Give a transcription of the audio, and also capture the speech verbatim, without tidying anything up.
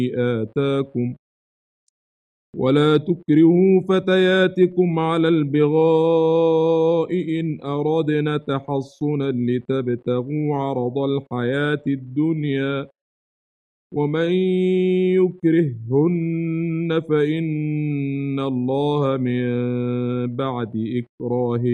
آتاكم ولا تكرهوا فتياتكم على البغاء إن أردنا تحصنا لتبتغوا عرض الحياة الدنيا ومن يكرههن فإن الله من بعد إكراههن